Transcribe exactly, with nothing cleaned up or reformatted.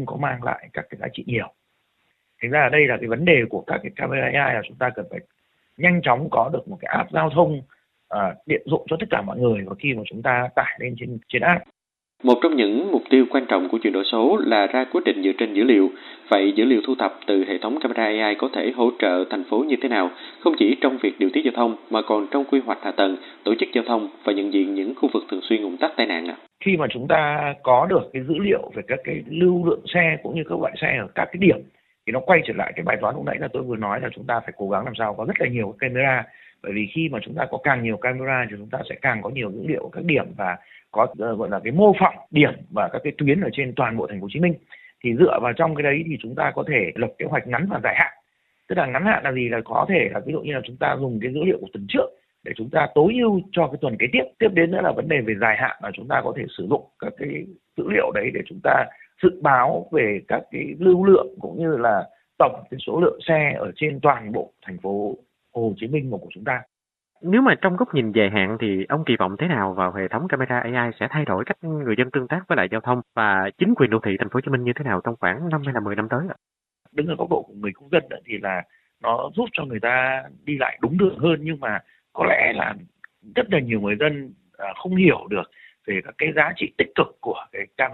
có mang lại các cái giá trị nhiều. Thành ra ở đây là cái vấn đề của các cái camera a i là chúng ta cần phải nhanh chóng có được một cái app giao thông uh, tiện dụng cho tất cả mọi người, và khi mà chúng ta tải lên trên trên app. Một trong những mục tiêu quan trọng của chuyển đổi số là ra quyết định dựa trên dữ liệu. Vậy dữ liệu thu thập từ hệ thống camera a i có thể hỗ trợ thành phố như thế nào, không chỉ trong việc điều tiết giao thông mà còn trong quy hoạch hạ tầng, tổ chức giao thông và nhận diện những khu vực thường xuyên ùn tắc tai nạn ạ? Khi mà chúng ta có được cái dữ liệu về các cái lưu lượng xe cũng như các loại xe ở các cái điểm, thì nó quay trở lại cái bài toán lúc nãy là tôi vừa nói là chúng ta phải cố gắng làm sao có rất là nhiều camera. Bởi vì khi mà chúng ta có càng nhiều camera thì chúng ta sẽ càng có nhiều dữ liệu ở các điểm và có uh, gọi là cái mô phỏng điểm và các cái tuyến ở trên toàn bộ thành phố Hồ Chí Minh. Thì dựa vào trong cái đấy thì chúng ta có thể lập kế hoạch ngắn và dài hạn. Tức là ngắn hạn là gì, là có thể là ví dụ như là chúng ta dùng cái dữ liệu của tuần trước để chúng ta tối ưu cho cái tuần kế tiếp. Tiếp đến nữa là vấn đề về dài hạn là chúng ta có thể sử dụng các cái dữ liệu đấy để chúng ta dự báo về các cái lưu lượng cũng như là tổng cái số lượng xe ở trên toàn bộ thành phố Hồ Chí Minh của chúng ta. Nếu mà trong góc nhìn dài hạn thì ông kỳ vọng thế nào vào hệ thống camera a i sẽ thay đổi cách người dân tương tác với lại giao thông và chính quyền đô thị thành phố Hồ Chí Minh như thế nào trong khoảng năm hay là mười năm tới ạ? Đứng ở góc độ của người công dân thì là nó giúp cho người ta đi lại đúng đường hơn, nhưng mà có lẽ là rất là nhiều người dân không hiểu được về các cái giá trị tích cực của cái camera